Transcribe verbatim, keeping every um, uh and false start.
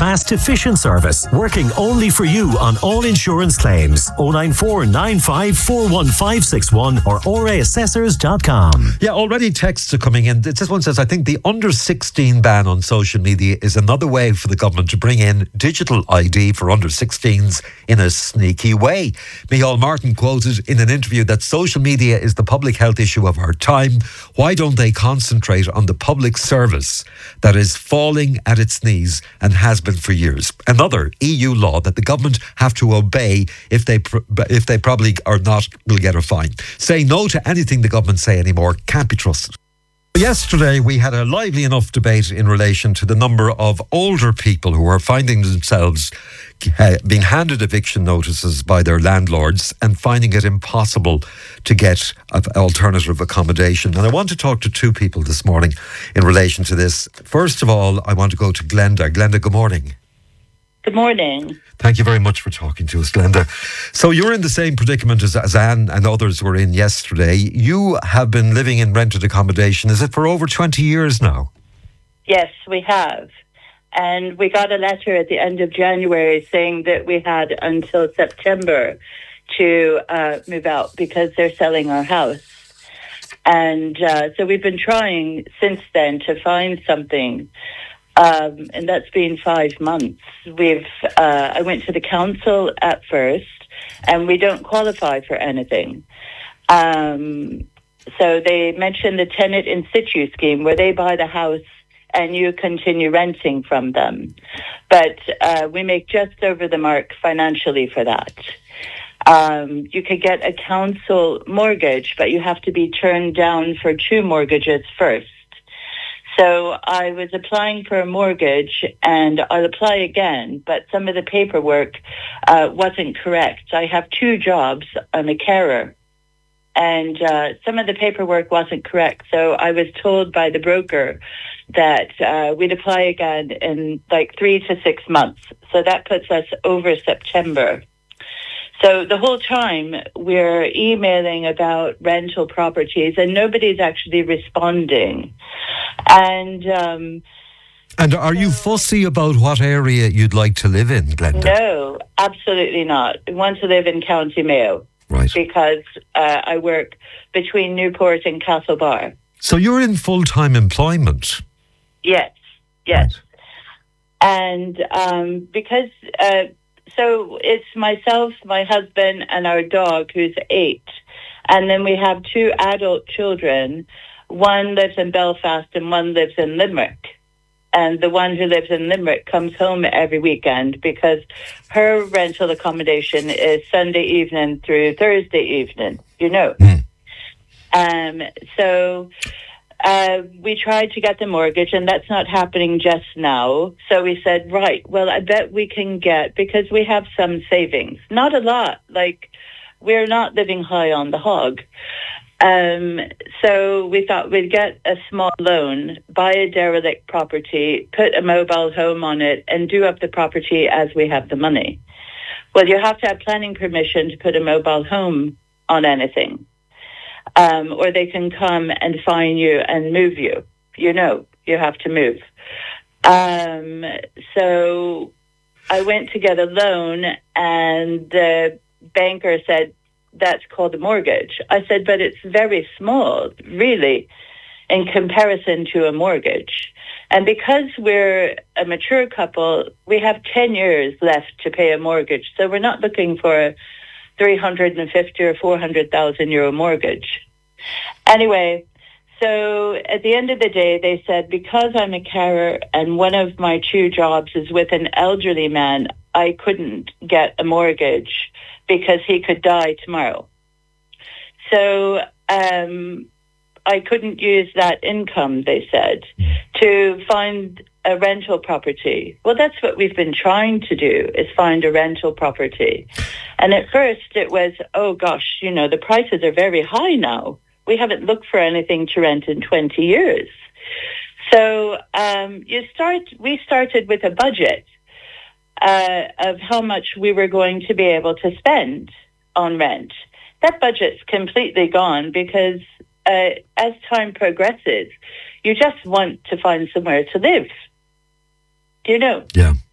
fast, efficient service, working only for you on all insurance claims. oh nine four nine five four one five six one or o r a assessors dot com. Yeah, already texts are coming in. This one says, I think the under sixteen ban on social media is another way for the government to bring in digital I D for under sixteens in a sneaky way. Micheál Martin quoted in an interview that social media is the public health issue of our time. Why don't they concentrate on the public service that is falling at its knees and has been for years? Another E U law that the government have to obey. If they pr- if they probably are not, will get a fine. Say no to anything the government say anymore can't be trusted. Yesterday, we had a lively enough debate in relation to the number of older people who are finding themselves uh, being handed eviction notices by their landlords and finding it impossible to get alternative accommodation. And I want to talk to two people this morning in relation to this. First of all, I want to go to Glenda. Glenda, good morning. Good morning. Thank you very much for talking to us, Glenda. So you're in the same predicament as, as Anne and others were in yesterday. You have been living in rented accommodation. Is it for over twenty years now? Yes, we have. And we got a letter at the end of January saying that we had until September to uh, move out because they're selling our house. And uh, so we've been trying since then to find something. Um, and that's been five months. We've. Uh, I went to the council at first, and we don't qualify for anything. Um, so they mentioned the tenant in situ scheme, where they buy the house and you continue renting from them. But uh, we make just over the mark financially for that. Um, you could get a council mortgage, but you have to be turned down for two mortgages first. So I was applying for a mortgage, and I'll apply again, but some of the paperwork uh, wasn't correct. I have two jobs. I'm a carer, and uh, some of the paperwork wasn't correct. So I was told by the broker that uh, we'd apply again in like three to six months. So that puts us over September. So the whole time we're emailing about rental properties and nobody's actually responding. And um, and are you fussy about what area you'd like to live in, Glenda? No, absolutely not. I want to live in County Mayo. Right. Because uh, I work between Newport and Castlebar. So you're in full-time employment? Yes, yes. Right. And um, because... Uh, So it's myself, my husband, and our dog, who's eight. And then we have two adult children. One lives in Belfast and one lives in Limerick. And the one who lives in Limerick comes home every weekend because her rental accommodation is Sunday evening through Thursday evening, you know. Mm. Um, so... Uh, we tried to get the mortgage, and that's not happening just now. So we said, right, well, I bet we can get, because we have some savings. Not a lot. Like, we're not living high on the hog. Um, so we thought we'd get a small loan, buy a derelict property, put a mobile home on it, and do up the property as we have the money. Well, you have to have planning permission to put a mobile home on anything. Um, or they can come and fine you and move you. You know, you have to move. Um, so I went to get a loan, and the banker said, that's called a mortgage. I said, but it's very small, really, in comparison to a mortgage. And because we're a mature couple, we have ten years left to pay a mortgage. So we're not looking for a three hundred fifty or four hundred thousand euro mortgage. Anyway, so at the end of the day, they said, because I'm a carer and one of my two jobs is with an elderly man, I couldn't get a mortgage because he could die tomorrow. So um, I couldn't use that income, they said, to find a rental property. Well, that's what we've been trying to do, is find a rental property. And at first it was, oh gosh, you know, the prices are very high now. We haven't looked for anything to rent in twenty years. So um, you start. we started with a budget uh, of how much we were going to be able to spend on rent. That budget's completely gone because uh, as time progresses, you just want to find somewhere to live. Do you know? Yeah.